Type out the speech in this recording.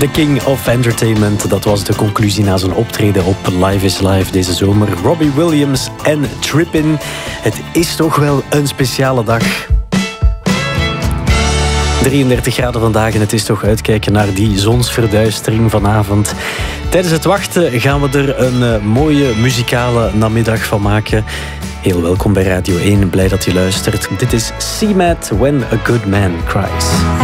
The King of Entertainment. Dat was de conclusie na zijn optreden op Live is Live deze zomer. Robbie Williams en Trippin'. Het is toch wel een speciale dag. 33 graden vandaag en het is toch uitkijken naar die zonsverduistering vanavond. Tijdens het wachten gaan we er een mooie muzikale namiddag van maken. Heel welkom bij Radio 1, blij dat je luistert. Dit is C-Mat, When a Good Man Cries.